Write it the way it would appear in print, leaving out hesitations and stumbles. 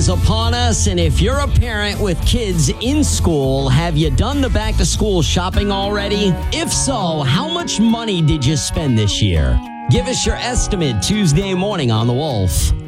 is upon us, and if you're a parent with kids in school, have you done the back-to-school shopping already? If so, how much money did you spend this year? Give us your estimate Tuesday morning on The Wolf.